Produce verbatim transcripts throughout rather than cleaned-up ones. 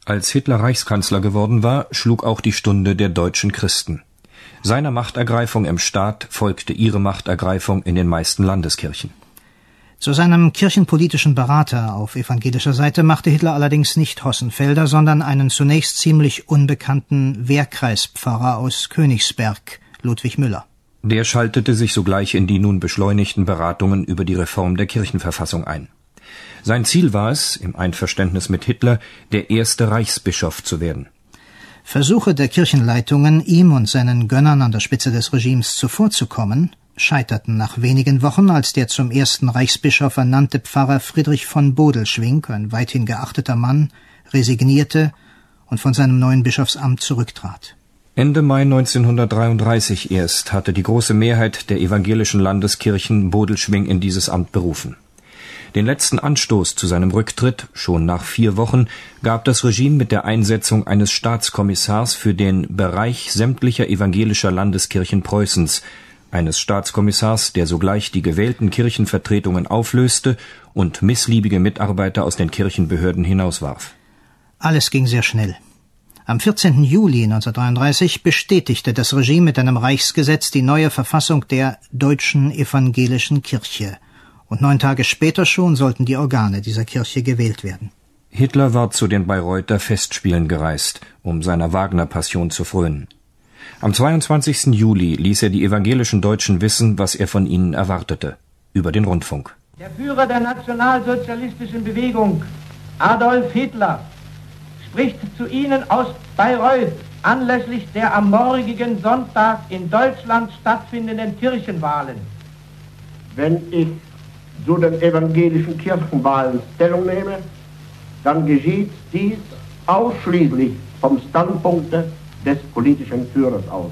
Als Hitler Reichskanzler geworden war, schlug auch die Stunde der deutschen Christen. Seiner Machtergreifung im Staat folgte ihre Machtergreifung in den meisten Landeskirchen. Zu seinem kirchenpolitischen Berater auf evangelischer Seite machte Hitler allerdings nicht Hossenfelder, sondern einen zunächst ziemlich unbekannten Wehrkreispfarrer aus Königsberg, Ludwig Müller. Der schaltete sich sogleich in die nun beschleunigten Beratungen über die Reform der Kirchenverfassung ein. Sein Ziel war es, im Einverständnis mit Hitler, der erste Reichsbischof zu werden. Versuche der Kirchenleitungen, ihm und seinen Gönnern an der Spitze des Regimes zuvorzukommen, scheiterten nach wenigen Wochen, als der zum ersten Reichsbischof ernannte Pfarrer Friedrich von Bodelschwingh, ein weithin geachteter Mann, resignierte und von seinem neuen Bischofsamt zurücktrat. Ende Mai neunzehnhundertdreiunddreißig erst hatte die große Mehrheit der evangelischen Landeskirchen Bodelschwingh in dieses Amt berufen. Den letzten Anstoß zu seinem Rücktritt, schon nach vier Wochen, gab das Regime mit der Einsetzung eines Staatskommissars für den Bereich sämtlicher evangelischer Landeskirchen Preußens, eines Staatskommissars, der sogleich die gewählten Kirchenvertretungen auflöste und missliebige Mitarbeiter aus den Kirchenbehörden hinauswarf. Alles ging sehr schnell. Am vierzehnten Juli neunzehnhundertdreiunddreißig bestätigte das Regime mit einem Reichsgesetz die neue Verfassung der Deutschen Evangelischen Kirche. Und neun Tage später schon sollten die Organe dieser Kirche gewählt werden. Hitler war zu den Bayreuther Festspielen gereist, um seiner Wagner-Passion zu frönen. Am zweiundzwanzigsten Juli ließ er die evangelischen Deutschen wissen, was er von ihnen erwartete, über den Rundfunk. Der Führer der nationalsozialistischen Bewegung, Adolf Hitler, spricht zu Ihnen aus Bayreuth anlässlich der am morgigen Sonntag in Deutschland stattfindenden Kirchenwahlen. Wenn ich zu den evangelischen Kirchenwahlen Stellung nehme, dann geschieht dies ausschließlich vom Standpunkte des politischen Führers aus.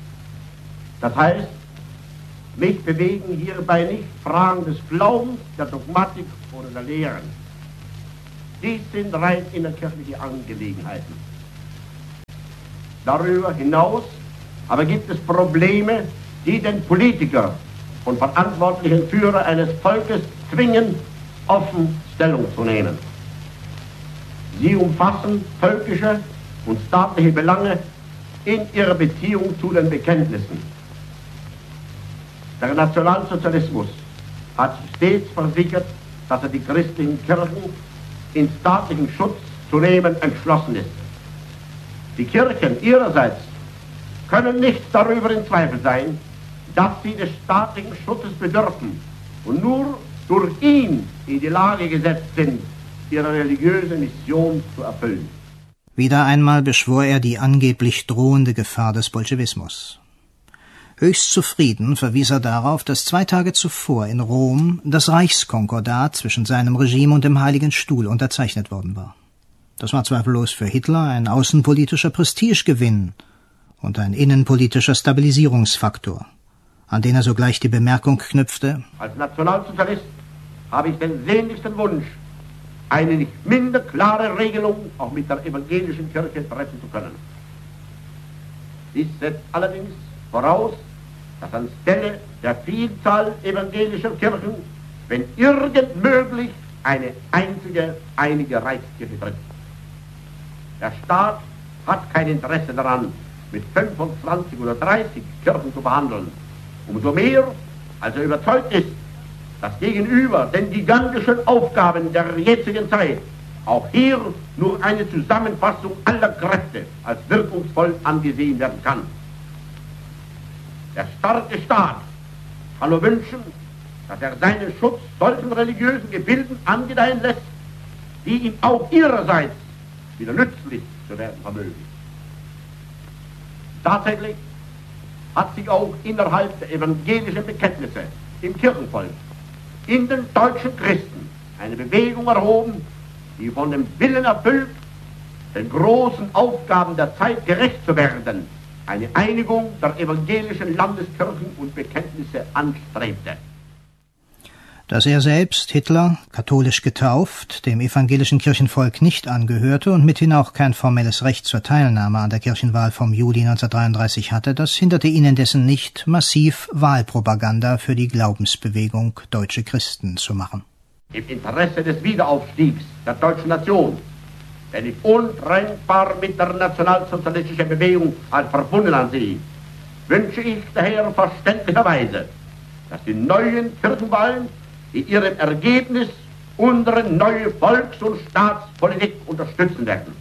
Das heißt, mich bewegen hierbei nicht Fragen des Glaubens, der Dogmatik oder der Lehren. Dies sind rein innerkirchliche Angelegenheiten. Darüber hinaus aber gibt es Probleme, die den Politiker und verantwortlichen Führer eines Volkes zwingen, offen Stellung zu nehmen. Sie umfassen völkische und staatliche Belange in ihrer Beziehung zu den Bekenntnissen. Der Nationalsozialismus hat stets versichert, dass er die christlichen Kirchen in staatlichen Schutz zu nehmen entschlossen ist. Die Kirchen ihrerseits können nicht darüber in Zweifel sein, dass sie des staatlichen Schutzes bedürfen und nur durch ihn in die Lage gesetzt sind, ihre religiöse Mission zu erfüllen. Wieder einmal beschwor er die angeblich drohende Gefahr des Bolschewismus. Höchst zufrieden verwies er darauf, dass zwei Tage zuvor in Rom das Reichskonkordat zwischen seinem Regime und dem Heiligen Stuhl unterzeichnet worden war. Das war zweifellos für Hitler ein außenpolitischer Prestigegewinn und ein innenpolitischer Stabilisierungsfaktor, an den er sogleich die Bemerkung knüpfte: Als Nationalsozialist habe ich den sehnlichsten Wunsch, eine nicht minder klare Regelung auch mit der evangelischen Kirche treffen zu können. Dies setzt allerdings voraus, dass anstelle der Vielzahl evangelischer Kirchen, wenn irgend möglich, eine einzige, einige Reichskirche tritt. Der Staat hat kein Interesse daran, mit fünfundzwanzig oder dreißig Kirchen zu behandeln. Umso mehr, als er überzeugt ist, dass gegenüber den gigantischen Aufgaben der jetzigen Zeit auch hier nur eine Zusammenfassung aller Kräfte als wirkungsvoll angesehen werden kann. Der starke Staat kann nur wünschen, dass er seinen Schutz solchen religiösen Gebilden angedeihen lässt, die ihm auch ihrerseits wieder nützlich zu werden vermögen. Tatsächlich hat sich auch innerhalb der evangelischen Bekenntnisse im Kirchenvolk, in den deutschen Christen, eine Bewegung erhoben, die von dem Willen erfüllt, den großen Aufgaben der Zeit gerecht zu werden, eine Einigung der evangelischen Landeskirchen und Bekenntnisse anstrebte. Dass er selbst, Hitler, katholisch getauft, dem evangelischen Kirchenvolk nicht angehörte und mithin auch kein formelles Recht zur Teilnahme an der Kirchenwahl vom Juli neunzehnhundertdreiunddreißig hatte, das hinderte ihn indessen nicht, massiv Wahlpropaganda für die Glaubensbewegung Deutsche Christen zu machen. Im Interesse des Wiederaufstiegs der deutschen Nation wenn ich untrennbar mit der nationalsozialistischen Bewegung als verbunden ansehe, wünsche ich daher verständlicherweise, dass die neuen Kirchenwahlen in ihrem Ergebnis unsere neue Volks- und Staatspolitik unterstützen werden.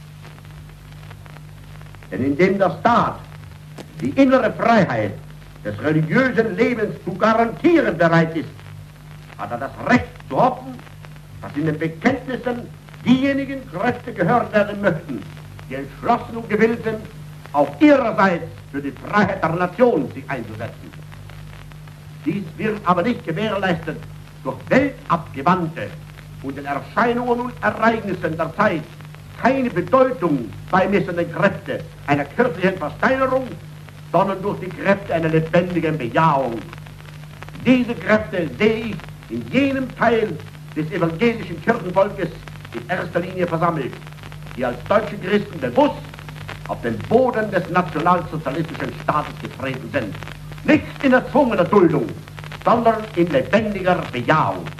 Denn indem der Staat die innere Freiheit des religiösen Lebens zu garantieren bereit ist, hat er das Recht zu hoffen, dass in den Bekenntnissen diejenigen Kräfte gehört werden möchten, die entschlossen und gewillt sind, auch ihrerseits für die Freiheit der Nation sich einzusetzen. Dies wird aber nicht gewährleistet durch weltabgewandte und den Erscheinungen und Ereignissen der Zeit keine Bedeutung beimessende Kräfte einer kirchlichen Versteinerung, sondern durch die Kräfte einer lebendigen Bejahung. Diese Kräfte sehe ich in jenem Teil des evangelischen Kirchenvolkes in erster Linie versammelt, die als deutsche Christen bewusst auf den Boden des nationalsozialistischen Staates getreten sind. Nicht in erzwungener Duldung, sondern in lebendiger Bejahung.